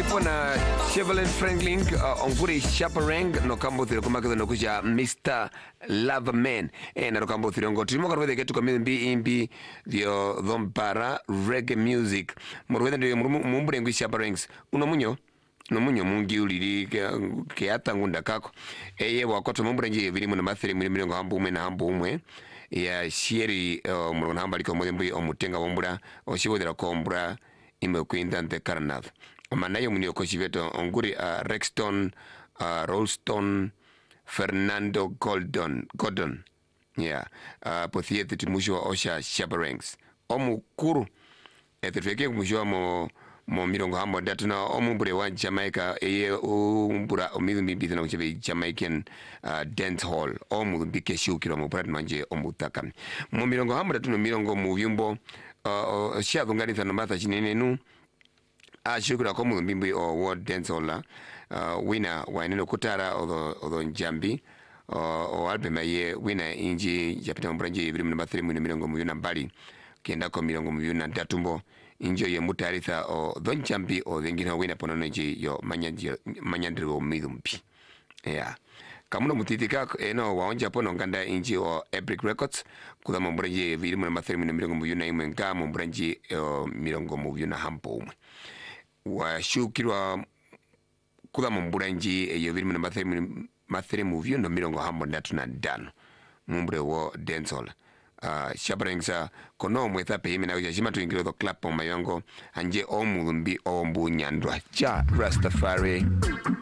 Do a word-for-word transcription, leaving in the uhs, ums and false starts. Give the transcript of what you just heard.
hapo na Chevrolet Franklin uh, onguri Chaparang no kambo thiro kumaka no kuja mister Loverman e na kambo thiro ngo timo karwe ketu kambi mbi imbi vyo dhompara reggae music murwe ndio mumbure ngwi Chaparangs uno munyo no munyo mungi uliri ke atangunda kako eye wakoto mumbure nje biri mu mathiri muri mirongo hambu umwe na hambu umwe ya sheri uh, murona hamba liko mwe omutenga bombura oshibodera kombura ime kwinda nte karanath amanayo munio kochiveto onguri uh, Rexton uh, Rolston Fernando Goldon Gordon yeah uh, pothiete timusho osha Chaparangs omukuru etefeke musho mo mo mirongo hambo datuna omumbure wa Jamaica eye umbura omizumbi bizana kuchebe Jamaican uh, dance hall omuzumbi keshukiro mu brand manje omutaka mu mirongo hambo datuna mirongo mu vyumbo uh, uh, shathunganiza no matha chinene nu ashukura ko muzumbi o world dance hall uh, winner wa neno kutara odo odo Njambi uh, o album ye winner inji japita mbranje ibiri mu mathiri mu mirongo mu yuna mbali kenda ko mirongo mu yuna datumbo injo ye mutaritha o Don Njambi o dhengina wina ponono nje yo manyandiro midumpi yeah kamuno mutitika eno waonja pono nganda inji o Epic Records kuda mbranji vili mu mathiri mu mirongo mu yuna imwe nga mu mbranji mirongo mu yuna hampo umwe wa shukirwa kuda mbranji eyo vili mu mathiri mathiri mu yuna mirongo hambo ndatu na dano mumbre wo dancehall Uh, Chaparangs kono mwetha pe himena uja jima tuingiro do clap on mayongo anje omulumbi ombu nyandwa cha Rastafari.